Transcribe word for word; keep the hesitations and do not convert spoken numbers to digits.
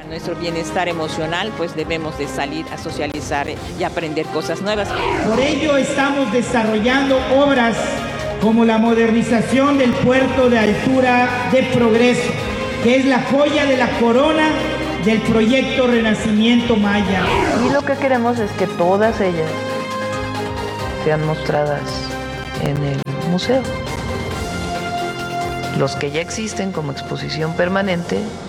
Para nuestro bienestar emocional, pues debemos de salir a socializar y aprender cosas nuevas. Por ello estamos desarrollando obras como la modernización del puerto de altura de Progreso, que es la joya de la corona del proyecto Renacimiento Maya. Y lo que queremos es que todas ellas sean mostradas en el museo. Los que ya existen como exposición permanente